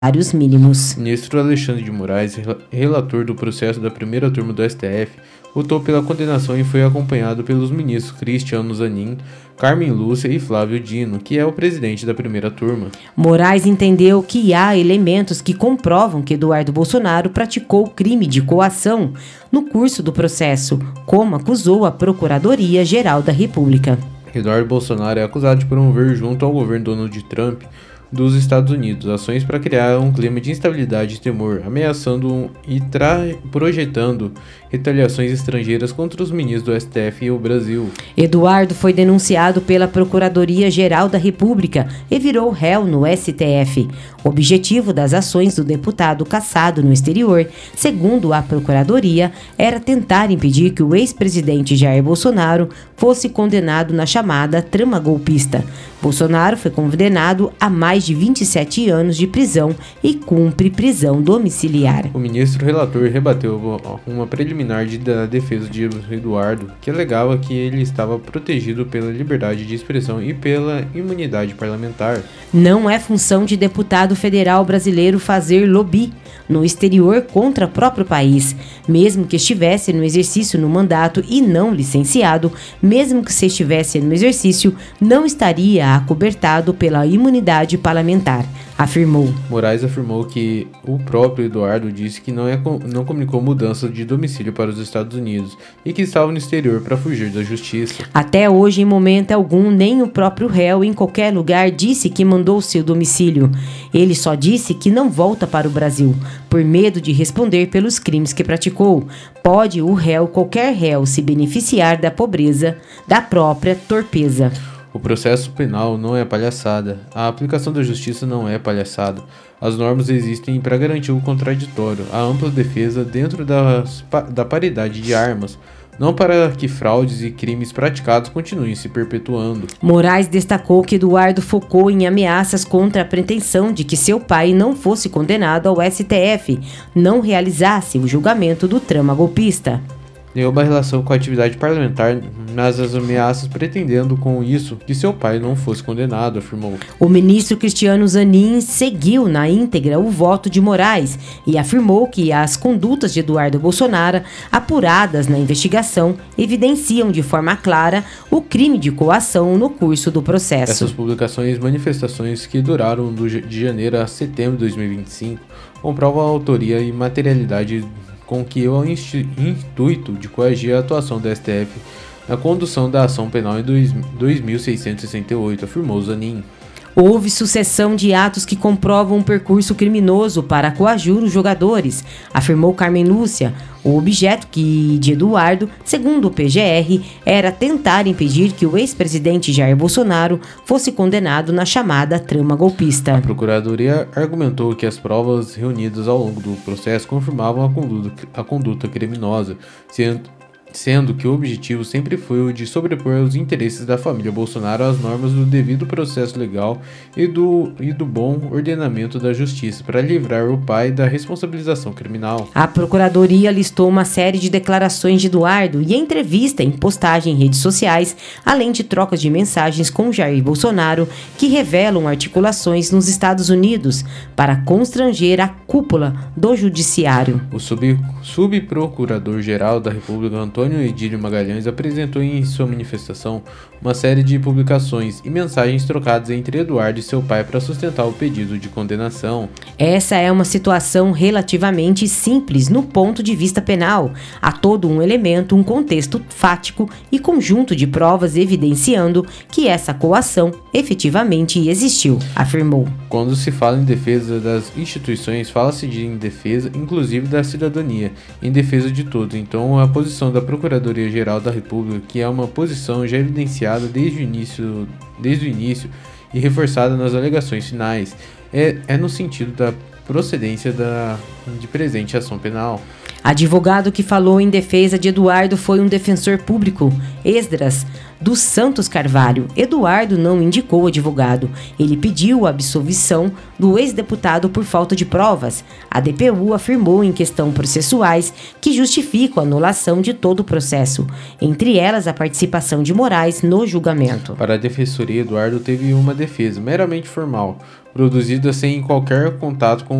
salários mínimos. O ministro Alexandre de Moraes, relator do processo da primeira turma do STF, votou pela condenação e foi acompanhado pelos ministros Cristiano Zanin, Carmen Lúcia e Flávio Dino, que é o presidente da primeira turma. Moraes entendeu que há elementos que comprovam que Eduardo Bolsonaro praticou crime de coação no curso do processo, como acusou a Procuradoria-Geral da República. Eduardo Bolsonaro é acusado de promover, junto ao governo Donald Trump dos Estados Unidos, ações para criar um clima de instabilidade e temor, ameaçando e projetando retaliações estrangeiras contra os ministros do STF e o Brasil. Eduardo foi denunciado pela Procuradoria-Geral da República e virou réu no STF. O objetivo das ações do deputado cassado no exterior, segundo a Procuradoria, era tentar impedir que o ex-presidente Jair Bolsonaro fosse condenado na chamada trama golpista. Bolsonaro foi condenado a mais de 27 anos de prisão e cumpre prisão domiciliar. O ministro relator rebateu uma preliminar da defesa de Eduardo, que alegava que ele estava protegido pela liberdade de expressão e pela imunidade parlamentar. Não é função de deputado federal brasileiro fazer lobby no exterior contra o próprio país, mesmo que estivesse no exercício no mandato e não licenciado, mesmo que se estivesse no exercício, não estaria acobertado pela imunidade parlamentar, afirmou. Moraes afirmou que o próprio Eduardo disse que não comunicou mudança de domicílio para os Estados Unidos e que estava no exterior para fugir da justiça. Até hoje, em momento algum, nem o próprio réu em qualquer lugar disse que mandou seu domicílio. Ele só disse que não volta para o Brasil, por medo de responder pelos crimes que praticou. Pode o réu, qualquer réu, se beneficiar da pobreza, da própria torpeza. O processo penal não é palhaçada. A aplicação da justiça não é palhaçada. As normas existem para garantir o contraditório, a ampla defesa dentro da paridade de armas, não para que fraudes e crimes praticados continuem se perpetuando. Moraes destacou que Eduardo focou em ameaças contra a pretensão de que seu pai não fosse condenado ao STF, não realizasse o julgamento do trama golpista. Nenhuma relação com a atividade parlamentar, mas as ameaças pretendendo com isso que seu pai não fosse condenado, afirmou. O ministro Cristiano Zanin seguiu na íntegra o voto de Moraes e afirmou que as condutas de Eduardo Bolsonaro, apuradas na investigação, evidenciam de forma clara o crime de coação no curso do processo. Essas publicações e manifestações que duraram de janeiro a setembro de 2025 comprovam a autoria e materialidade com que o intuito de coagir a atuação do STF na condução da ação penal em 2668, afirmou Zanin. Houve sucessão de atos que comprovam um percurso criminoso para coagir os jogadores, afirmou Carmen Lúcia. O objeto de Eduardo, segundo o PGR, era tentar impedir que o ex-presidente Jair Bolsonaro fosse condenado na chamada trama golpista. A Procuradoria argumentou que as provas reunidas ao longo do processo confirmavam a conduta criminosa, sendo que o objetivo sempre foi o de sobrepor os interesses da família Bolsonaro às normas do devido processo legal e do bom ordenamento da justiça, para livrar o pai da responsabilização criminal. A Procuradoria listou uma série de declarações de Eduardo e entrevista em postagem em redes sociais, além de trocas de mensagens com Jair Bolsonaro, que revelam articulações nos Estados Unidos para constranger a cúpula do Judiciário. O subprocurador-geral da República, Antônio Edílio Magalhães, apresentou em sua manifestação uma série de publicações e mensagens trocadas entre Eduardo e seu pai para sustentar o pedido de condenação. Essa é uma situação relativamente simples no ponto de vista penal. Há todo um elemento, um contexto fático e conjunto de provas evidenciando que essa coação efetivamente existiu, afirmou. Quando se fala em defesa das instituições, fala-se em defesa, inclusive, da cidadania, em defesa de todos. Então, a posição da Procuradoria-Geral da República, que é uma posição já evidenciada desde o início e reforçada nas alegações finais, é no sentido da procedência de presente ação penal. Advogado que falou em defesa de Eduardo foi um defensor público, Esdras dos Santos Carvalho. Eduardo não indicou advogado. Ele pediu a absolvição do ex-deputado por falta de provas. A DPU afirmou em questões processuais que justificam a anulação de todo o processo, entre elas a participação de Moraes no julgamento. Para a defensoria, Eduardo teve uma defesa meramente formal, produzida sem qualquer contato com